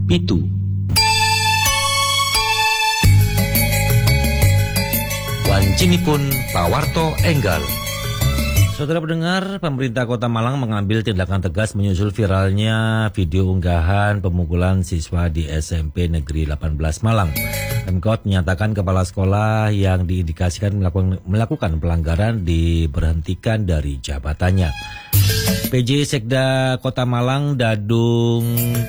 Pitu. Wancinipun pawarto enggal. Saudara pendengar, pemerintah Kota Malang mengambil tindakan tegas menyusul viralnya video unggahan pemukulan siswa di SMP Negeri 18 Malang. Pemkot menyatakan kepala sekolah yang diindikasikan melakukan pelanggaran diberhentikan dari jabatannya. PJ Sekda Kota Malang Dadung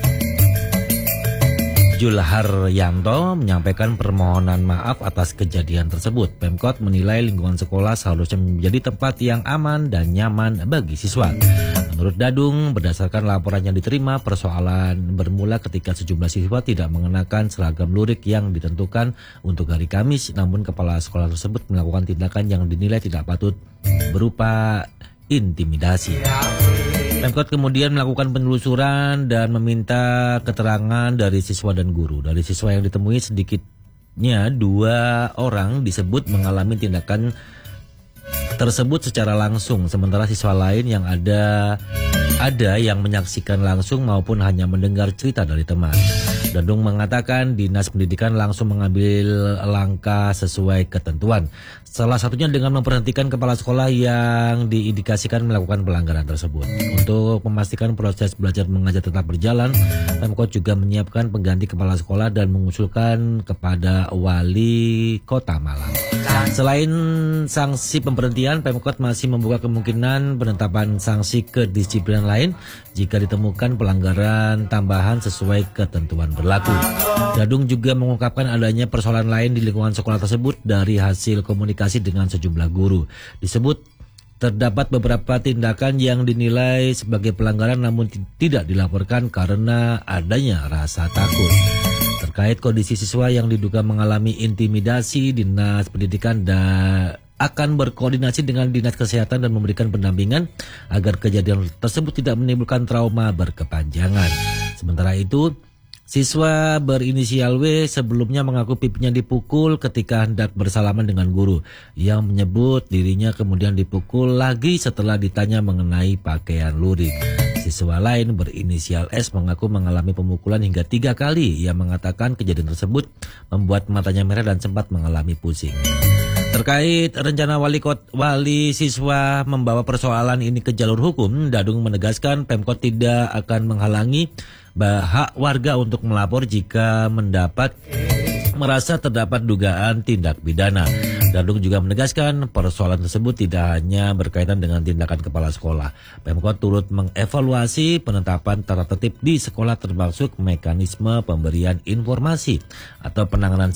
Julharyanto menyampaikan permohonan maaf atas kejadian tersebut. Pemkot menilai lingkungan sekolah seharusnya menjadi tempat yang aman dan nyaman bagi siswa. Menurut Dadung, berdasarkan laporan yang diterima, persoalan bermula ketika sejumlah siswa tidak mengenakan seragam lurik yang ditentukan untuk hari Kamis, namun kepala sekolah tersebut melakukan tindakan yang dinilai tidak patut berupa intimidasi. Pemkot kemudian melakukan penelusuran dan meminta keterangan dari siswa dan guru. Dari siswa yang ditemui sedikitnya 2 orang disebut mengalami tindakan tersebut secara langsung, sementara siswa lain yang ada yang menyaksikan langsung maupun hanya mendengar cerita dari teman. Dadung mengatakan Dinas Pendidikan langsung mengambil langkah sesuai ketentuan. Salah satunya dengan memberhentikan kepala sekolah yang diindikasikan melakukan pelanggaran tersebut. Untuk memastikan proses belajar mengajar tetap berjalan, Pemkot juga menyiapkan pengganti kepala sekolah dan mengusulkan kepada wali Kota Malang. Selain sanksi pemberhentian, Pemkot masih membuka kemungkinan penetapan sanksi kedisiplinan lain jika ditemukan pelanggaran tambahan sesuai ketentuan berlaku. Dadung juga mengungkapkan adanya persoalan lain di lingkungan sekolah tersebut dari hasil komunikasi dengan sejumlah guru. Disebut terdapat beberapa tindakan yang dinilai sebagai pelanggaran namun tidak dilaporkan karena adanya rasa takut. Terkait kondisi siswa yang diduga mengalami intimidasi, Dinas Pendidikan akan berkoordinasi dengan Dinas Kesehatan dan memberikan pendampingan agar kejadian tersebut tidak menimbulkan trauma berkepanjangan. Sementara itu, siswa berinisial W sebelumnya mengaku pipinya dipukul ketika hendak bersalaman dengan guru. Yang menyebut dirinya kemudian dipukul lagi setelah ditanya mengenai pakaian lurik. Siswa lain berinisial S mengaku mengalami pemukulan hingga 3 kali. Ia mengatakan kejadian tersebut membuat matanya merah dan sempat mengalami pusing. Terkait rencana wali siswa membawa persoalan ini ke jalur hukum, Dadung menegaskan Pemkot tidak akan menghalangi hak warga untuk melapor jika merasa terdapat dugaan tindak pidana. Dadung juga menegaskan persoalan tersebut tidak hanya berkaitan dengan tindakan kepala sekolah. Pemkot turut mengevaluasi penetapan tata tertib di sekolah termasuk mekanisme pemberian informasi atau penanganan